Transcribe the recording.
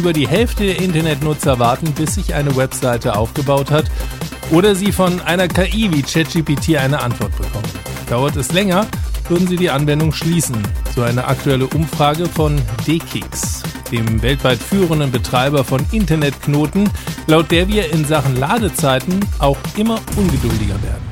Über die Hälfte der Internetnutzer warten, bis sich eine Webseite aufgebaut hat oder sie von einer KI wie ChatGPT eine Antwort bekommen. Dauert es länger, würden sie die Anwendung schließen. So eine aktuelle Umfrage von DKIX, dem weltweit führenden Betreiber von Internetknoten, laut der wir in Sachen Ladezeiten auch immer ungeduldiger werden.